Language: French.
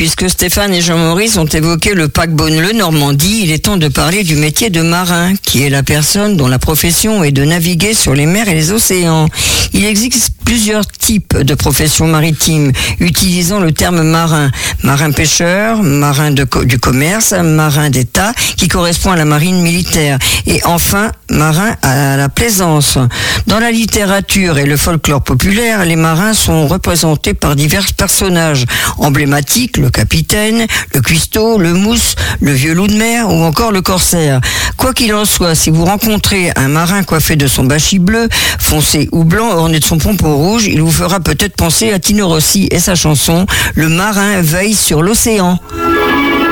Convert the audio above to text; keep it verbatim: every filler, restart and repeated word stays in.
Puisque Stéphane et Jean-Maurice ont évoqué le paquebot Le Normandie, il est temps de parler du métier de marin, qui est la personne dont la profession est de naviguer sur les mers et les océans. Il existe plusieurs types de professions maritimes utilisant le terme marin. Marin-pêcheur, marin de co- du commerce, marin d'État, qui correspond à la marine militaire. Et enfin, marin à la plaisance. Dans la littérature et le folklore populaire, les marins sont représentés par divers personnages emblématiques, le capitaine, le cuistot, le mousse, le vieux loup de mer ou encore le corsaire. Quoi qu'il en soit, si vous rencontrez un marin coiffé de son bachis bleu, foncé ou blanc, orné de son pompon rouge, il vous fera peut-être penser à Tino Rossi et sa chanson « Le marin veille sur l'océan ».